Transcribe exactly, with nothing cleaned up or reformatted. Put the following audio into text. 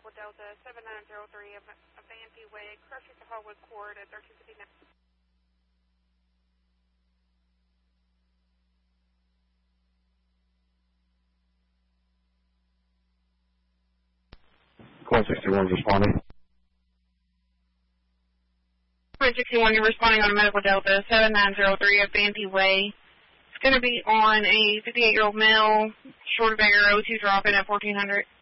Medical Delta seven nine zero three of Avanti Way, Crusher to Hallwood Court at thirteen fifty-nine. one sixty-one responding. one sixty-one, you're responding on a Medical Delta seven nine zero three of Avanti Way. It's going to be on a fifty-eight-year-old male, short of air, O two drop-in at fourteen hundred.